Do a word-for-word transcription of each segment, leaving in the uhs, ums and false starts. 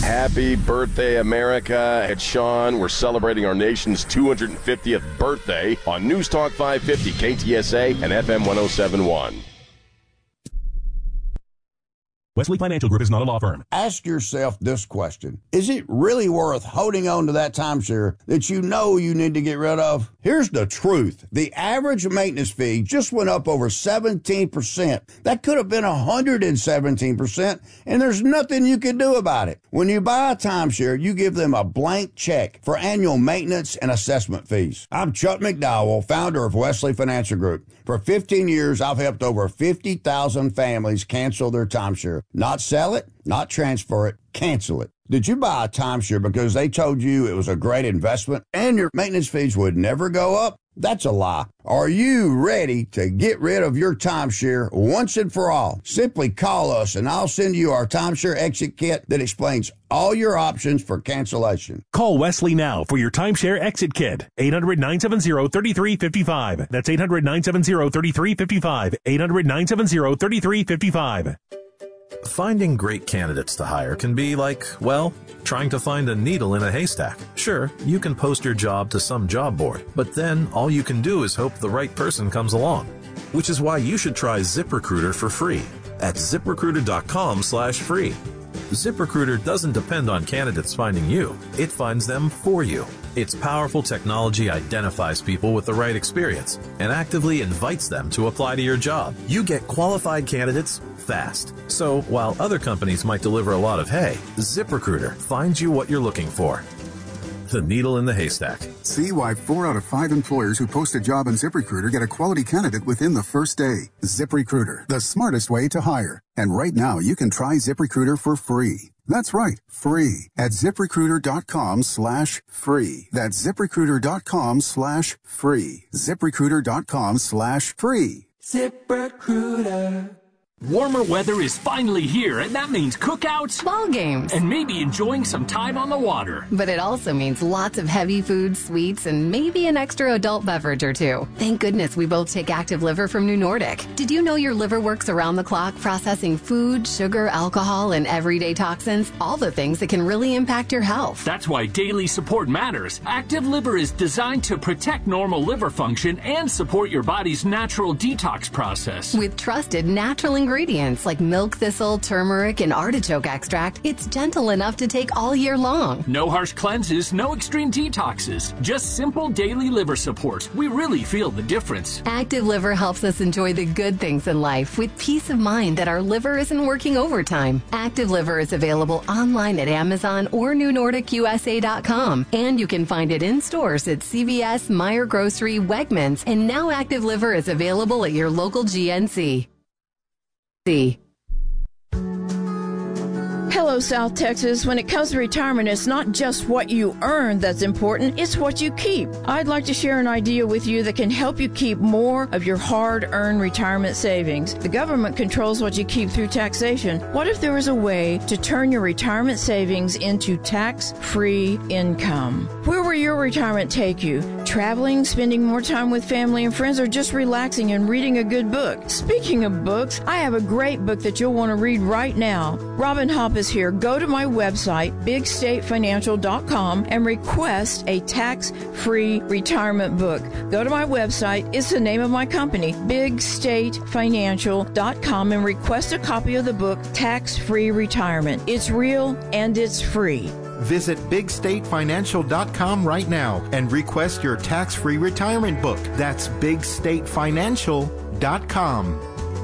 Happy birthday, America. It's Sean. We're celebrating our nation's two hundred fiftieth birthday on News Talk five fifty, K T S A, and F M one oh seven point one. Wesley Financial Group is not a law firm. Ask yourself this question. Is it really worth holding on to that timeshare that you know you need to get rid of? Here's the truth. The average maintenance fee just went up over seventeen percent. That could have been one hundred seventeen percent, and there's nothing you can do about it. When you buy a timeshare, you give them a blank check for annual maintenance and assessment fees. I'm Chuck McDowell, founder of Wesley Financial Group. For fifteen years, I've helped over fifty thousand families cancel their timeshare. Not sell it, not transfer it, cancel it. Did you buy a timeshare because they told you it was a great investment and your maintenance fees would never go up? That's a lie. Are you ready to get rid of your timeshare once and for all? Simply call us and I'll send you our timeshare exit kit that explains all your options for cancellation. Call Wesley now for your timeshare exit kit. eight hundred, nine seven zero, three three five five. That's eight hundred, nine seven zero, three three five five. eight hundred, nine seven zero, three three five five. Finding great candidates to hire can be like, well, trying to find a needle in a haystack. Sure, you can post your job to some job board, but then all you can do is hope the right person comes along. Which is why you should try ZipRecruiter for free at ZipRecruiter.com slash free. ZipRecruiter doesn't depend on candidates finding you. It finds them for you. Its powerful technology identifies people with the right experience and actively invites them to apply to your job. You get qualified candidates fast. So while other companies might deliver a lot of hay, ZipRecruiter finds you what you're looking for. The needle in the haystack. See why four out of five employers who post a job on ZipRecruiter get a quality candidate within the first day. ZipRecruiter, the smartest way to hire. And right now, you can try ZipRecruiter for free. That's right, free at ZipRecruiter.com slash free. That's ZipRecruiter.com slash free. ZipRecruiter.com slash free. ZipRecruiter. Warmer weather is finally here, and that means cookouts, ball games, and maybe enjoying some time on the water. But it also means lots of heavy foods, sweets, and maybe an extra adult beverage or two. Thank goodness we both take Active Liver from New Nordic. Did you know your liver works around the clock processing food, sugar, alcohol, and everyday toxins? All the things that can really impact your health. That's why daily support matters. Active Liver is designed to protect normal liver function and support your body's natural detox process. With trusted natural ingredients. Ingredients like milk thistle, turmeric, and artichoke extract, it's gentle enough to take all year long. No harsh cleanses, no extreme detoxes, just simple daily liver support. We really feel the difference. Active Liver helps us enjoy the good things in life with peace of mind that our liver isn't working overtime. Active Liver is available online at Amazon or New Nordic U S A dot com, and you can find it in stores at C V S, Meijer Grocery, Wegmans, and now Active Liver is available at your local G N C. See. Hello, South Texas. When it comes to retirement, it's not just what you earn that's important, it's what you keep. I'd like to share an idea with you that can help you keep more of your hard-earned retirement savings. The government controls what you keep through taxation. What if there was a way to turn your retirement savings into tax-free income? Where will your retirement take you? Traveling, spending more time with family and friends, or just relaxing and reading a good book? Speaking of books, I have a great book that you'll want to read right now. Robin Hopp is here. Go to my website, big state financial dot com, and request a tax-free retirement book. Go to my website. It's the name of my company, big state financial dot com, and request a copy of the book, Tax-Free Retirement. It's real and it's free. Visit big state financial dot com right now and request your tax-free retirement book. That's big state financial dot com.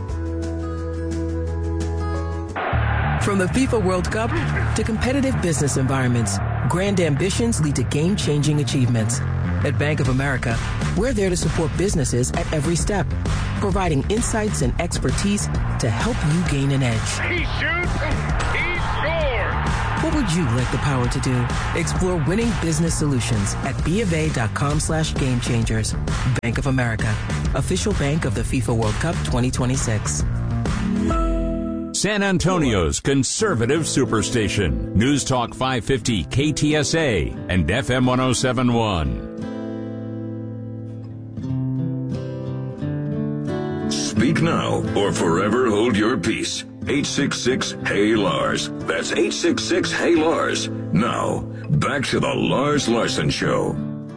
From the FIFA World Cup to competitive business environments, grand ambitions lead to game-changing achievements. At Bank of America, we're there to support businesses at every step, providing insights and expertise to help you gain an edge. He shoots, he scores! What would you like the power to do? Explore winning business solutions at BofA.com slash game changers. Bank of America, official bank of the FIFA World Cup twenty twenty-six. San Antonio's conservative superstation. News Talk five fifty K T S A and F M one oh seven point one. Speak now or forever hold your peace. eight six six, H E Y, Lars. That's eight six six, H E Y, Lars. Now, back to the Lars Larson Show.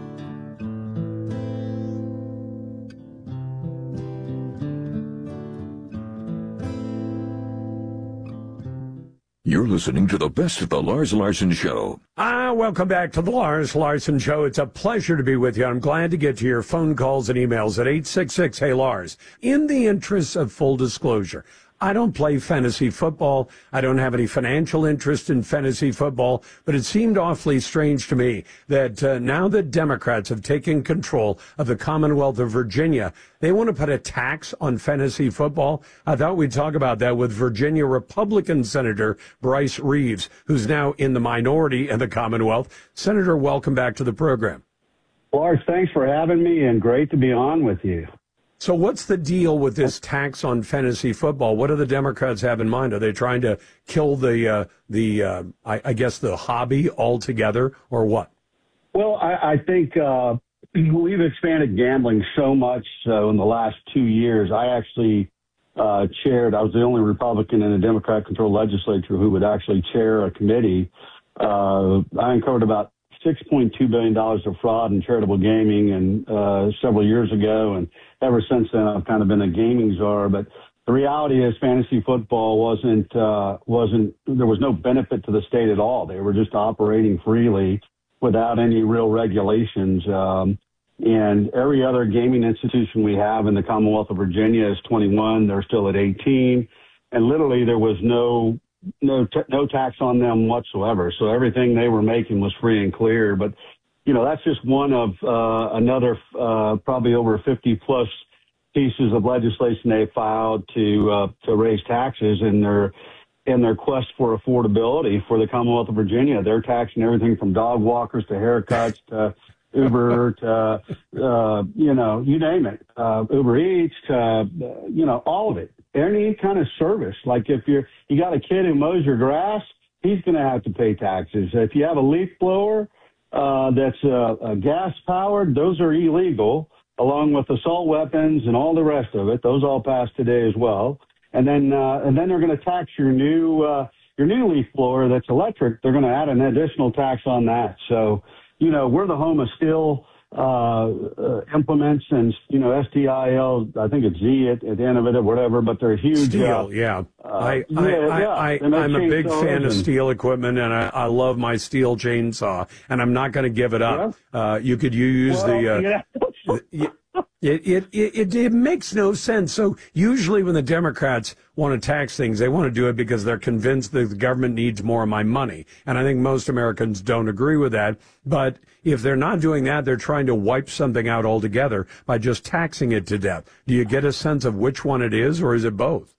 You're listening to the best of the Lars Larson Show. Ah, welcome back to the Lars Larson Show. It's a pleasure to be with you. I'm glad to get to your phone calls and emails at eight six six, H E Y, Lars. In the interests of full disclosure, I don't play fantasy football. I don't have any financial interest in fantasy football, but it seemed awfully strange to me that uh, now that Democrats have taken control of the Commonwealth of Virginia, they want to put a tax on fantasy football. I thought we'd talk about that with Virginia Republican Senator Bryce Reeves, who's now in the minority in the Commonwealth. Senator, welcome back to the program. Lars, thanks for having me, and great to be on with you. So what's the deal with this tax on fantasy football? What do the Democrats have in mind? Are they trying to kill the, uh, the uh, I, I guess, the hobby altogether, or what? Well, I, I think uh, we've expanded gambling so much so in the last two years. I actually uh, chaired, I was the only Republican in a Democrat-controlled legislature who would actually chair a committee. Uh, I uncovered about six point two billion dollars of fraud in charitable gaming and uh, several years ago, and ever since then I've kind of been a gaming czar. But the reality is fantasy football wasn't, uh, wasn't, there was no benefit to the state at all. They were just operating freely without any real regulations. Um, and every other gaming institution we have in the Commonwealth of Virginia is twenty-one. They're still at eighteen. And literally there was no No, t- no tax on them whatsoever. So everything they were making was free and clear. But, you know, that's just one of uh, another uh, probably over fifty plus pieces of legislation they filed to uh, to raise taxes in their in their quest for affordability for the Commonwealth of Virginia. They're taxing everything from dog walkers to haircuts to Uber to, uh, you know, you name it, uh, Uber Eats to, uh, you know, all of it. Any kind of service. Like if you're, you got a kid who mows your grass, he's going to have to pay taxes. If you have a leaf blower uh, that's uh, uh, gas powered, those are illegal, along with assault weapons and all the rest of it. Those all passed today as well. And then uh, and then they're going to tax your new uh, your new leaf blower that's electric. They're going to add an additional tax on that. So, you know, we're the home of steel uh, uh, implements and, you know, S T I L, I think it's Z at, at the end of it or whatever, but they're huge. Steel, uh, yeah. Uh, I, yeah, I, yeah. I, I, I'm a big fan of steel equipment, and I, I love my steel chainsaw, and I'm not going to give it up. Yeah. Uh, you could use well, the, uh, yeah. the It, it, it, it makes no sense. So usually when the Democrats want to tax things, they want to do it because they're convinced that the government needs more of my money. And I think most Americans don't agree with that. But if they're not doing that, they're trying to wipe something out altogether by just taxing it to death. Do you get a sense of which one it is, or is it both?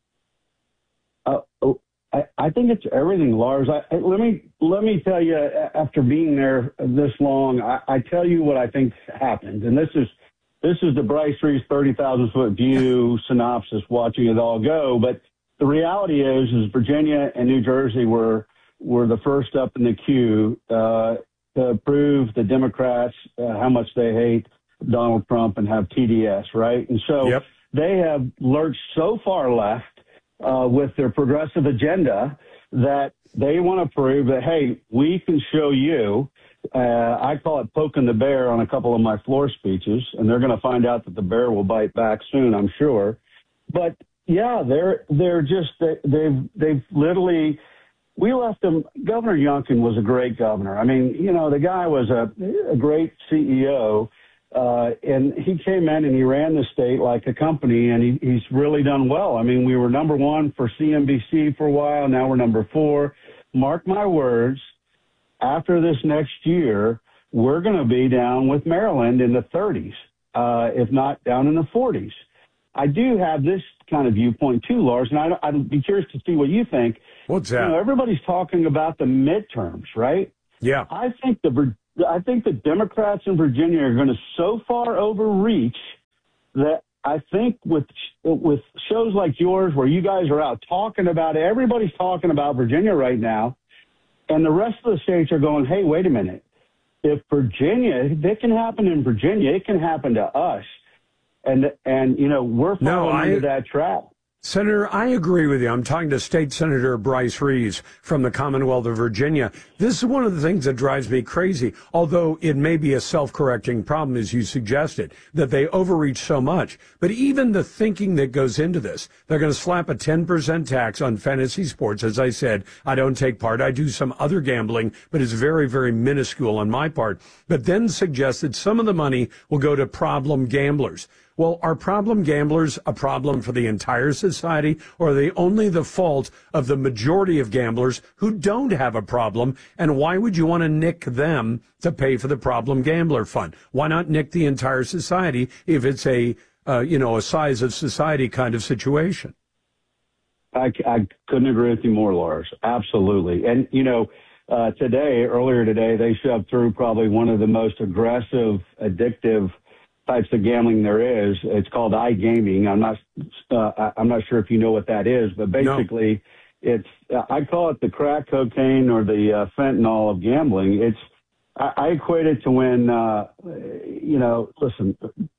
Uh, I, I think it's everything, Lars. I, let me let me tell you, after being there this long, I, I tell you what I think happened. And this is This is the Bryce Reeves thirty thousand foot view synopsis, watching it all go. But the reality is, is Virginia and New Jersey were were the first up in the queue uh, to prove the Democrats uh, how much they hate Donald Trump and have T D S, right? And so yep. they have lurched so far left uh, with their progressive agenda that they want to prove that, hey, we can show you. Uh, I call it poking the bear on a couple of my floor speeches, and they're going to find out that the bear will bite back soon, I'm sure. But yeah, they're they're just they, they've they've literally we left them. Governor Youngkin was a great governor. I mean, you know, the guy was a a great C E O, uh, and he came in and he ran the state like a company, and he, he's really done well. I mean, we were number one for C N B C for a while. Now we're number four. Mark my words. After this next year, we're going to be down with Maryland in the thirties, uh, if not down in the forties. I do have this kind of viewpoint too, Lars, and I, I'd be curious to see what you think. What's that? You know, everybody's talking about the midterms, right? Yeah. I think the I think the Democrats in Virginia are going to so far overreach that I think with with shows like yours, where you guys are out talking about it, everybody's talking about Virginia right now. And the rest of the states are going, hey, wait a minute. If Virginia, if it can happen in Virginia, it can happen to us. And, and you know, we're falling no, I, into that trap. Senator, I agree with you. I'm talking to State Senator Bryce Reeves from the Commonwealth of Virginia. This is one of the things that drives me crazy, although it may be a self-correcting problem, as you suggested, that they overreach so much. But even the thinking that goes into this, they're going to slap a ten percent tax on fantasy sports. As I said, I don't take part. I do some other gambling, but it's very, very minuscule on my part. But then suggest that some of the money will go to problem gamblers. Well, are problem gamblers a problem for the entire society, or are they only the fault of the majority of gamblers who don't have a problem? And why would you want to nick them to pay for the problem gambler fund? Why not nick the entire society if it's a, uh, you know, a size of society kind of situation? I, I couldn't agree with you more, Lars. Absolutely. And, you know, uh, today, earlier today, they shoved through probably one of the most aggressive, addictive types of gambling there is. It's called iGaming. I'm not, uh, I'm not sure if you know what that is, but basically, no. it's. Uh, I call it the crack cocaine or the uh, fentanyl of gambling. It's. I, I equate it to when, uh, you know, listen.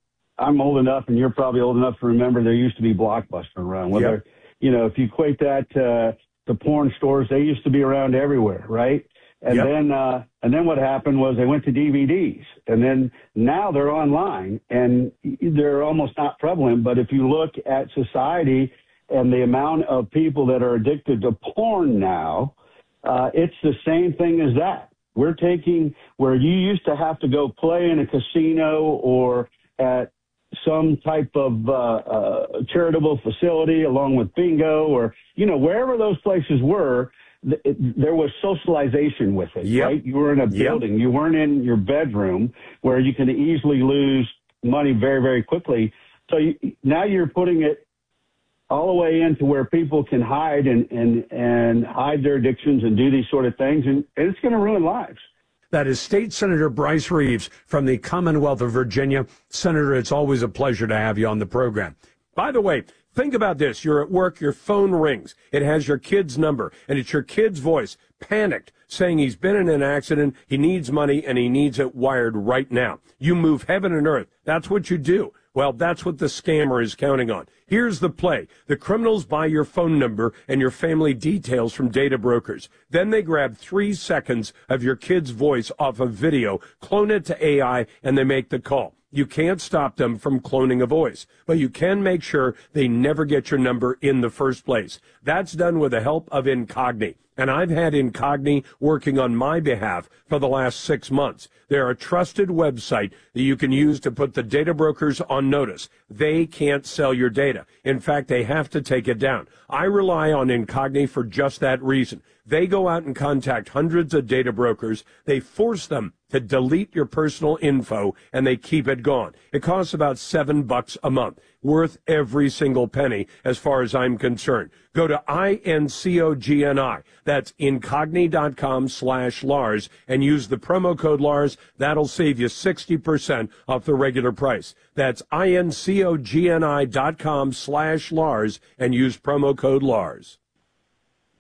I'm old enough, and you're probably old enough to remember there used to be Blockbuster around. Whether, yep. you know, if you equate that to the porn stores, they used to be around everywhere, right? And yep. then, uh, and then what happened was they went to D V Ds, and then now they're online, and they're almost not prevalent. But if you look at society and the amount of people that are addicted to porn now, uh, it's the same thing as that. We're taking where you used to have to go play in a casino or at some type of uh, uh, charitable facility along with bingo or, you know, wherever those places were. It, there was socialization with it, yep. right? You were in a building. Yep. You weren't in your bedroom where you can easily lose money very, very quickly. So you, now you're putting it all the way into where people can hide and, and, and hide their addictions and do these sort of things, and, and it's going to ruin lives. That is State Senator Bryce Reeves from the Commonwealth of Virginia. Senator, it's always a pleasure to have you on the program. By the way, think about this. You're at work, your phone rings. It has your kid's number, and it's your kid's voice, panicked, saying he's been in an accident, he needs money, and he needs it wired right now. You move heaven and earth. That's what you do. Well, that's what the scammer is counting on. Here's the play. The criminals buy your phone number and your family details from data brokers. Then they grab three seconds of your kid's voice off of video, clone it to A I, and they make the call. You can't stop them from cloning a voice, but you can make sure they never get your number in the first place. That's done with the help of Incogni. And I've had Incogni working on my behalf for the last six months. They're a trusted website that you can use to put the data brokers on notice. They can't sell your data. In fact, they have to take it down. I rely on Incogni for just that reason. They go out and contact hundreds of data brokers. They force them to delete your personal info, and they keep it gone. It costs about seven bucks a month, worth every single penny as far as I'm concerned. Go to I N C O G N I. That's incogni.com slash Lars and use the promo code Lars. That'll save you sixty percent off the regular price. That's I N C O G N I dot com slash Lars and use promo code Lars.